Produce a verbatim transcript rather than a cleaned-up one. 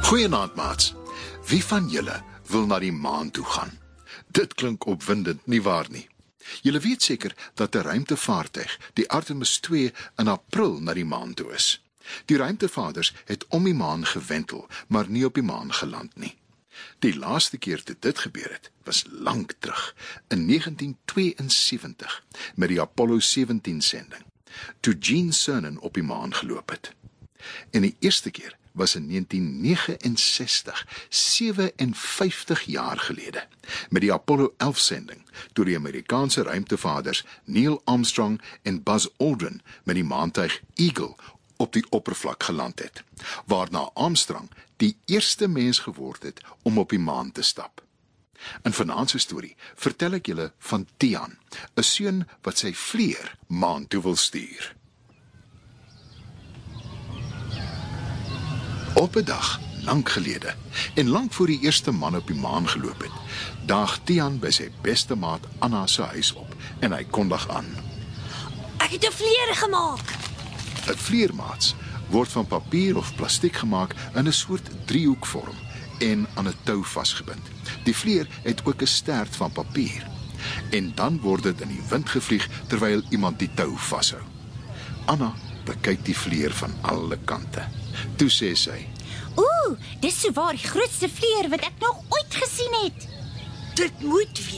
Goeienaand, maats. Wie van julle wil na die maan toe gaan? Dit klink opwindend, nie waar nie? Julle weet seker dat 'n ruimtevaartuig, die Artemis twee, in April na die maan toe is. Die ruimtevaders het om die maan gewentel, maar nie op die maan geland nie. Die laaste keer toe dit gebeur het, was lank terug, in negentien tweeënsewentig, met die Apollo sewentien sending, toe Gene Cernan op die maan geloop het. En die eerste keer was in negentien negenensestig, sewenvyftig jaar gelede, met die Apollo elf sending, toe die Amerikaanse ruimtevaders Neil Armstrong en Buzz Aldrin met die maantuig Eagle op die oppervlak geland het, waarna Armstrong die eerste mens geword het om op die maan te stap. In vanaand se storie vertel ek julle van Tiaan, 'n seun wat sy vleer maan toe wil stuur. Op 'n dag, lank gelede, en lank voor die eerste man op die maan geloop het, daag Tiaan by sy beste maat Anna se huis op, en hy kondig aan. Ek het 'n vleer gemaak. 'n Vleermaats word van papier of plastiek gemaak in 'n soort driehoekvorm en aan 'n tou vasgebind. Die vleer het ook 'n stert van papier. En dan word dit in die wind gevlieg terwyl iemand die tou vashou. Anna bekyk die vleer van alle kante. Toe sê sy: Ooh, dis souwaar die grootste vleer wat ek nog ooit gesien het. Dit moet